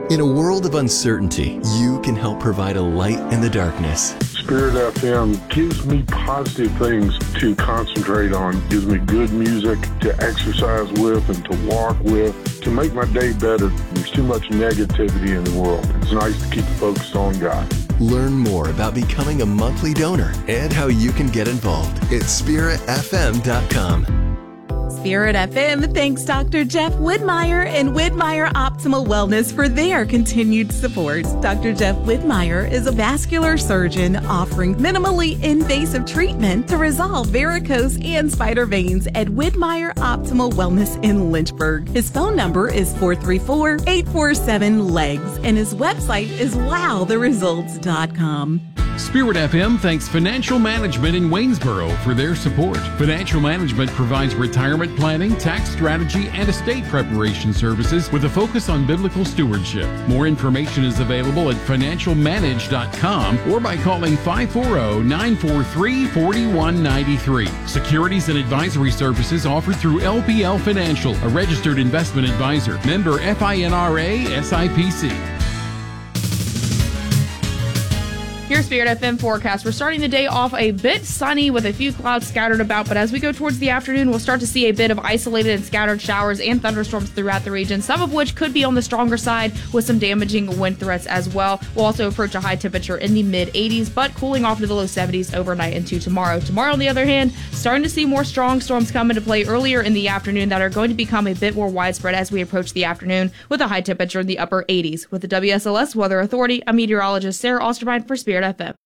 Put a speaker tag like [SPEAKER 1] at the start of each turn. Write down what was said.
[SPEAKER 1] In a world of uncertainty, you can help provide a light in the darkness.
[SPEAKER 2] Spirit FM gives me positive things to concentrate on, gives me good music to exercise with and to walk with, to make my day better. There's too much negativity in the world. It's nice to keep focused on God.
[SPEAKER 1] Learn more about becoming a monthly donor and how you can get involved at spiritfm.com.
[SPEAKER 3] Spirit FM thanks Dr. Jeff Whitmire and Whitmire Optimal Wellness for their continued support. Dr. Jeff Whitmire is a vascular surgeon offering minimally invasive treatment to resolve varicose and spider veins at Whitmire Optimal Wellness in Lynchburg. His phone number is 434-847-LEGS and his website is wowtheresults.com.
[SPEAKER 4] Spirit FM thanks Financial Management in Waynesboro for their support. Financial Management provides retirement planning, tax strategy, and estate preparation services with a focus on biblical stewardship. More information is available at financialmanage.com or by calling 540-943-4193. Securities and advisory services offered through LPL Financial, a registered investment advisor. Member FINRA SIPC.
[SPEAKER 5] Here's Spirit FM forecast. We're starting the day off a bit sunny with a few clouds scattered about, but as we go towards the afternoon, we'll start to see a bit of isolated and scattered showers and thunderstorms throughout the region, some of which could be on the stronger side with some damaging wind threats as well. We'll also approach a high temperature in the mid-80s, but cooling off to the low 70s overnight into tomorrow. Tomorrow, on the other hand, starting to see more strong storms come into play earlier in the afternoon that are going to become a bit more widespread as we approach the afternoon with a high temperature in the upper 80s. With the WSLS Weather Authority, I'm meteorologist Sarah Osterbein for Spirit FM.